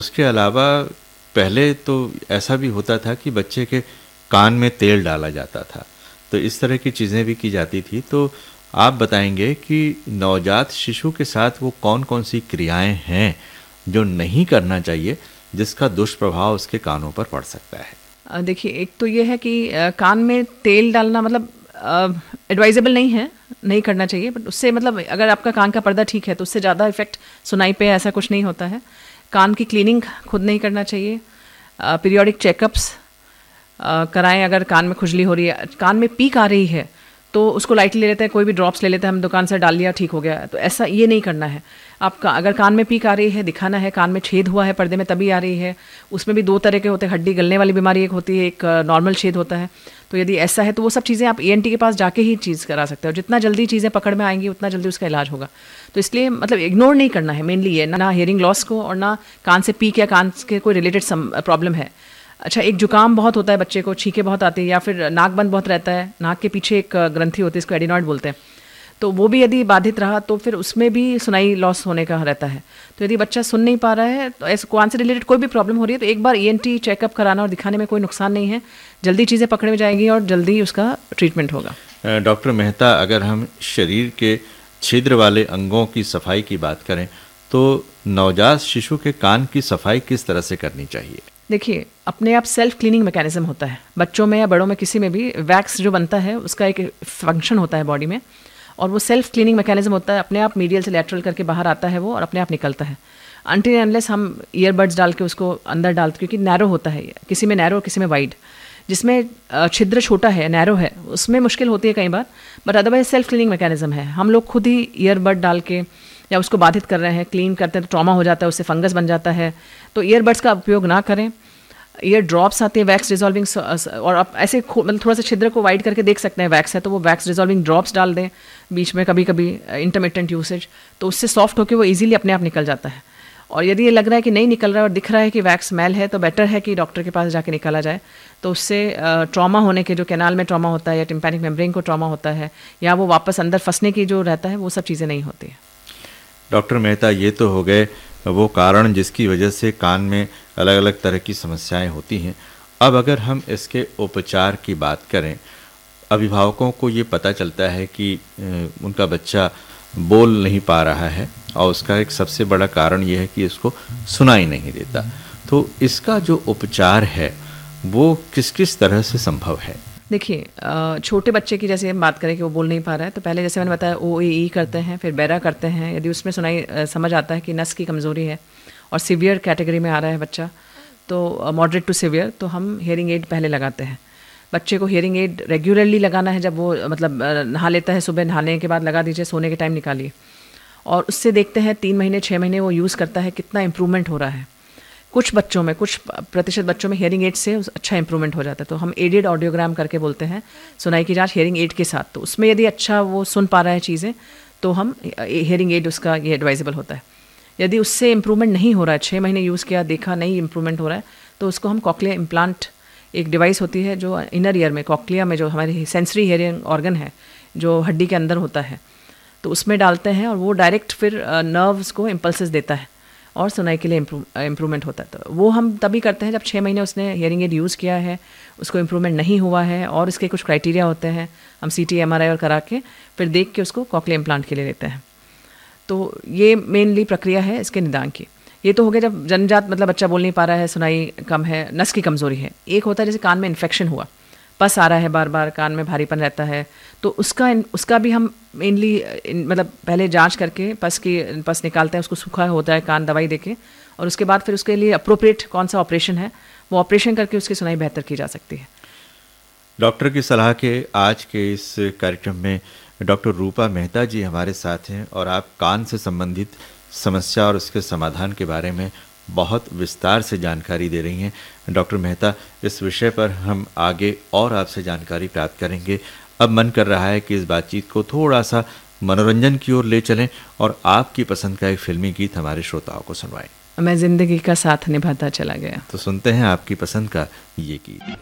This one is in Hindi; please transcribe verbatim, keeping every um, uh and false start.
उसके अलावा पहले तो ऐसा भी होता था कि बच्चे के कान में तेल डाला जाता था, तो इस तरह की चीज़ें भी की जाती थी। तो आप बताएंगे कि नवजात शिशु के साथ वो कौन कौन सी क्रियाएं हैं जो नहीं करना चाहिए, जिसका दुष्प्रभाव उसके कानों पर पड़ सकता है? अ, देखिए, एक तो ये है कि अ, कान में तेल डालना मतलब एडवाइजेबल नहीं है, नहीं करना चाहिए। बट उससे मतलब अगर आपका कान का पर्दा ठीक है तो उससे ज़्यादा इफेक्ट सुनाई पे ऐसा कुछ नहीं होता है। कान की क्लीनिंग खुद नहीं करना चाहिए। पीरियोडिक चेकअप्स कराएं। अगर कान में खुजली हो रही है, कान में पीक आ रही है, तो उसको लाइटली ले लेते हैं, कोई भी ड्रॉप्स ले लेते हैं हम, दुकान से डाल लिया ठीक हो गया, तो ऐसा ये नहीं करना है। आपका अगर कान में पीक आ रही है, दिखाना है, कान में छेद हुआ है पर्दे में तभी आ रही है। उसमें भी दो तरह के होते हैं, हड्डी गलने वाली बीमारी एक होती है, एक नॉर्मल छेद होता है। तो यदि ऐसा है तो वो सब चीज़ें आप ईएनटी के पास जाके ही चीज़ करा सकते हो। जितना जल्दी चीज़ें पकड़ में आएंगी उतना जल्दी उसका इलाज होगा। तो इसलिए मतलब इग्नोर नहीं करना है मेनली ये, ना हियरिंग लॉस को और ना कान से पीक या कान के कोई रिलेटेड प्रॉब्लम है। अच्छा, एक जुकाम बहुत होता है बच्चे को, छींके बहुत आती है, या फिर नाक बंद बहुत रहता है, नाक के पीछे एक ग्रंथि होती है, इसको एडिनॉइड बोलते हैं, तो वो भी यदि बाधित रहा तो फिर उसमें भी सुनाई लॉस होने का रहता है। तो यदि बच्चा सुन नहीं पा रहा है, तो ऐसे कान से रिलेटेड कोई भी प्रॉब्लम हो रही है, तो एक बार ईएनटी चेकअप कराना और दिखाने में कोई नुकसान नहीं है। जल्दी चीज़ें पकड़े में जाएंगी और जल्दी उसका ट्रीटमेंट होगा। डॉक्टर मेहता, अगर हम शरीर के छिद्र वाले अंगों की सफाई की बात करें तो नवजात शिशु के कान की सफाई किस तरह से करनी चाहिए? देखिए, अपने आप सेल्फ क्लीनिंग मैकेनिज्म होता है बच्चों में या बड़ों में, किसी में भी वैक्स जो बनता है उसका एक फंक्शन होता है बॉडी में, और वो सेल्फ क्लीनिंग मैकेनिज्म होता है। अपने आप मीडियल से लैटरल करके बाहर आता है वो और अपने आप निकलता है, अनटिल अनलेस हम ईयरबड्स डाल के उसको अंदर डालते, क्योंकि नैरो होता है, किसी में नैरो किसी में वाइड। जिसमें छिद्र छोटा है, नैरो है, उसमें मुश्किल होती है कई बार, but otherwise self cleaning mechanism है। हम लोग खुद ही ईयरबड डाल के या उसको बाधित कर रहे हैं, क्लीन करते हैं तो ट्रॉमा हो जाता है, उससे फंगस बन जाता है। तो ईयरबड्स का उपयोग ना करें। ईयर ड्रॉप्स आते हैं वैक्स डिजॉल्विंग, और आप ऐसे मतलब थोड़ा सा छिद्र को वाइड करके देख सकते हैं, वैक्स है तो वो वैक्स डिजॉल्विंग ड्रॉप्स डाल दें बीच में, कभी कभी इंटरमिटेंट यूसेज, तो उससे सॉफ्ट होकर वो इजीली अपने आप निकल जाता है। और यदि ये लग रहा है कि नहीं निकल रहा है और दिख रहा है कि वैक्स स्मेल है, तो बेटर है कि डॉक्टर के पास जाके निकाला जाए। तो उससे ट्रॉमा होने के, जो कैनाल में ट्रॉमा होता है या टिम्पैनिक मेम्ब्रेन को ट्रॉमा होता है या वो वापस अंदर फंसने की जो रहता है, वो सब चीज़ें नहीं होती है। डॉक्टर मेहता, ये तो हो गए वो कारण जिसकी वजह से कान में अलग अलग तरह की समस्याएं होती हैं। अब अगर हम इसके उपचार की बात करें, अभिभावकों को ये पता चलता है कि उनका बच्चा बोल नहीं पा रहा है और उसका एक सबसे बड़ा कारण ये है कि इसको सुनाई नहीं देता, तो इसका जो उपचार है वो किस किस तरह से संभव है? देखिए, छोटे बच्चे की जैसे हम बात करें कि वो बोल नहीं पा रहा है, तो पहले जैसे मैंने बताया ओ ए ई करते हैं, फिर बेरा करते हैं। यदि उसमें सुनाई समझ आता है कि नस की कमज़ोरी है और सीवियर कैटेगरी में आ रहा है बच्चा, तो मॉडरेट टू सीवियर, तो हम हियरिंग एड पहले लगाते हैं। बच्चे को हियरिंग एड रेगुलरली लगाना है। जब वो मतलब नहा लेता है, सुबह नहाने के बाद लगा दीजिए, सोने के टाइम निकालिए, और उससे देखते हैं तीन महीने छः महीने वो यूज़ करता है कितना इम्प्रूवमेंट हो रहा है। कुछ बच्चों में, कुछ प्रतिशत बच्चों में हियरिंग एड से अच्छा इंप्रूवमेंट हो जाता है, तो हम एडेड ऑडियोग्राम करके बोलते हैं, सुनाई की जांच हियरिंग एड के साथ। तो उसमें यदि अच्छा वो सुन पा रहा है चीज़ें, तो हम हियरिंग एड उसका ये एडवाइजेबल होता है। यदि उससे इम्प्रूवमेंट नहीं हो रहा है, छः महीने यूज़ किया, देखा नहीं इम्प्रूवमेंट हो रहा है, तो उसको हम कॉक्लिया इम्प्लांट, एक डिवाइस होती है जो इनर ईयर में, कॉक्लिया में जो हमारी सेंसरी हियरिंग ऑर्गन है जो हड्डी के अंदर होता है, तो उसमें डालते हैं और वो डायरेक्ट फिर नर्व्स को इम्पल्सेस देता है और सुनाई के लिए इम्प्रूवमेंट होता है। तो वो हम तभी करते हैं जब छः महीने उसने हियरिंग एड यूज़ किया है, उसको इम्प्रूवमेंट नहीं हुआ है और इसके कुछ क्राइटेरिया होते हैं, हम सी टी एम आर आई और करा के फिर देख के उसको कॉक्लिया इम्प्लांट के लिए लेते हैं। तो ये मेनली प्रक्रिया है इसके निदान की। ये तो हो गया जब जन्मजात मतलब बच्चा बोल नहीं पा रहा है, सुनाई कम है, नस की कमज़ोरी है। एक होता है जैसे कान में इन्फेक्शन हुआ, पस आ रहा है बार बार, कान में भारीपन रहता है, तो उसका उसका भी हम मेनली मतलब पहले जांच करके पस की पस निकालते हैं, उसको सूखा होता है कान, दवाई देके, और उसके बाद फिर उसके लिए अप्रोप्रिएट कौन सा ऑपरेशन है वो ऑपरेशन करके उसकी सुनाई बेहतर की जा सकती है। डॉक्टर की सलाह के आज के इस कार्यक्रम में डॉक्टर रूपा मेहता जी हमारे साथ हैं और आप कान से संबंधित समस्या और उसके समाधान के बारे में बहुत विस्तार से जानकारी दे रही हैं। डॉक्टर मेहता, इस विषय पर हम आगे और आपसे जानकारी प्राप्त करेंगे। अब मन कर रहा है कि इस बातचीत को थोड़ा सा मनोरंजन की ओर ले चलें और आपकी पसंद का एक फिल्मी गीत हमारे श्रोताओं को सुनवाएं। मैं जिंदगी का साथ निभाता चला गया। तो सुनते हैं आपकी पसंद का ये गीत।